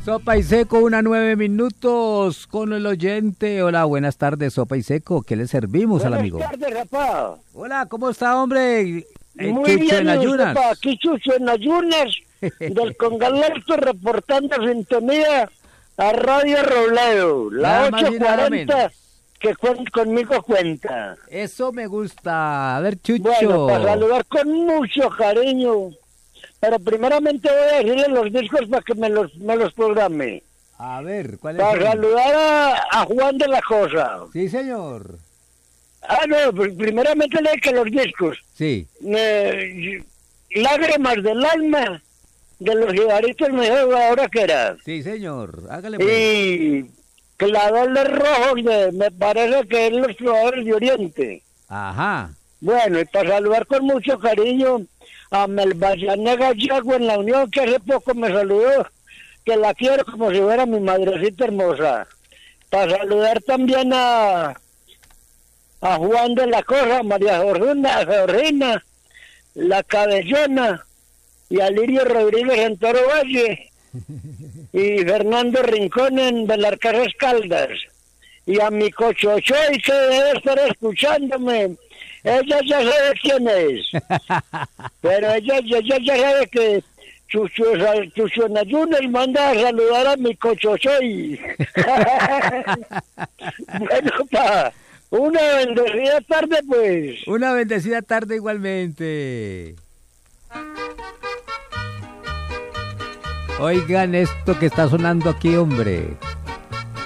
Sopa y Seco, 1:09 con el oyente. Hola, buenas tardes, Sopa y Seco. ¿Qué le servimos al amigo? Buenas tardes, rapaz. Hola, ¿cómo está, hombre? Muy Chucho bien, en ayunas. papá. Aquí Chucho en ayunas, del Congalerto, reportando sintonía a Radio Robledo, Nada la más y nada 840, que conmigo cuenta. Eso me gusta. A ver, Chucho. Bueno, para saludar con mucho cariño. Pero primeramente voy a decirle los discos para que me los programe. A ver, ¿cuál es? Para saludar a Juan de la Cosa. Sí, señor. No, primeramente le que los discos. Sí. Lágrimas del alma de los Ibaritos mejor ahora que era. Sí, señor. Hágale pues. Y Claveles Rojos me parece que es los Trovadores de Oriente. Ajá. Bueno, y para saludar con mucho cariño a Melbayané Gallego en la Unión, que hace poco me saludó, que la quiero como si fuera mi madrecita hermosa. Para saludar también a Juan de la Cosa, María Georgina, la Cabellona, y a Lirio Rodríguez en Toro Valle, y Fernando Rincón en Belarcázar Caldas, y a mi Cochochoy, que debe estar escuchándome. Ella ya sabe quién es, pero ella ya sabe que Chucho en ayunas manda a saludar a mi Cochochoy. Bueno, una bendecida tarde, pues. Una bendecida tarde igualmente. Oigan esto que está sonando aquí, hombre.